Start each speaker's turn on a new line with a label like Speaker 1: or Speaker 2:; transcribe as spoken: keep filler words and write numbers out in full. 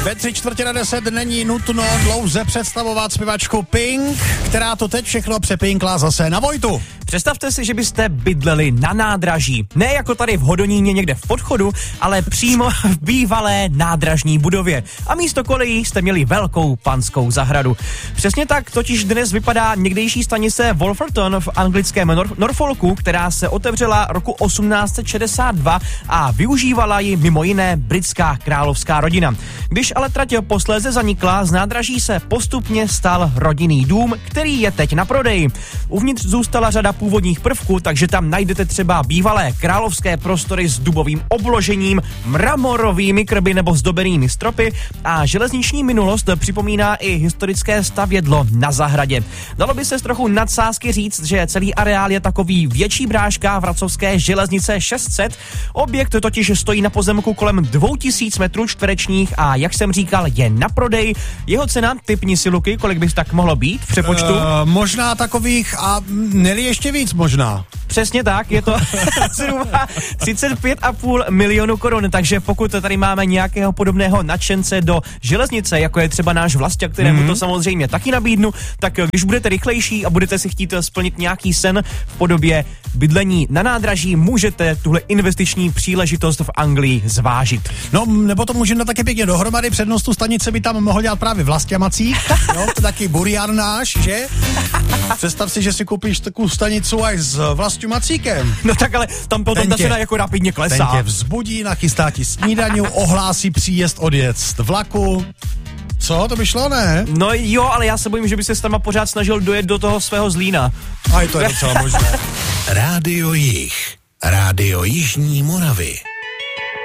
Speaker 1: Ve tři čtvrtě na deset není nutno dlouze představovat zpěvačku Pink, která to teď všechno přepinklá zase na Vojtu.
Speaker 2: Představte si, že byste bydleli na nádraží. Ne jako tady v Hodoníně někde v podchodu, ale přímo v bývalé nádražní budově. A místo kolejí jste měli velkou panskou zahradu. Přesně tak totiž dnes vypadá někdejší stanice Wolverton v anglickém Nor- Norfolku, která se otevřela roku osmnáct set šedesát dva a využívala ji mimo jiné britská královská rodina. Když ale trať posléze zanikla, z nádraží se postupně stal rodinný dům, který je teď na prodej. Uvnitř zůstala řada původních prvků, takže tam najdete třeba bývalé královské prostory s dubovým obložením, mramorovými krby nebo zdobenými stropy a železniční minulost připomíná i historické stavědlo na zahradě. Dalo by se z trochu nadsázky říct, že celý areál je takový větší bráška Vracovské železnice šest set. Objekt totiž stojí na pozemku kolem dvou tisíc metrů čtverečních a jak jsem říkal, je na prodej. Jeho cena, typni si, Luky, kolik by tak mohlo být v přepočtu? Uh,
Speaker 1: možná takových a neli ještě víc možná.
Speaker 2: Přesně tak, je to zhruba třicet pět a půl milionu korun, takže pokud tady máme nějakého podobného nadšence do železnice, jako je třeba náš Vlasták, kterému mm-hmm. to samozřejmě taky nabídnu, tak když budete rychlejší a budete si chtít splnit nějaký sen v podobě bydlení na nádraží, můžete tuhle investiční příležitost v Anglii zvážit.
Speaker 1: No, nebo to můžeme taky pěkně dohromady, přednostu stanice by tam mohl dělat právě Vlastě Macík, jo, to taky burián náš, že? Představ si, že si koupíš takovou stanicu aj s Vlastou Macíkem.
Speaker 2: No tak ale tam potom ta cena jako rapidně klesá.
Speaker 1: Ten tě vzbudí, nachystá ti snídaňu, ohlásí příjezd, odjezd vlaku. Co, to by šlo, ne?
Speaker 2: No jo, ale já se bojím, že by se tam pořád snažil dojet do toho svého Zlína.
Speaker 1: A je to je docela možné.
Speaker 3: Rádio Jih, Rádio Jižní Moravy.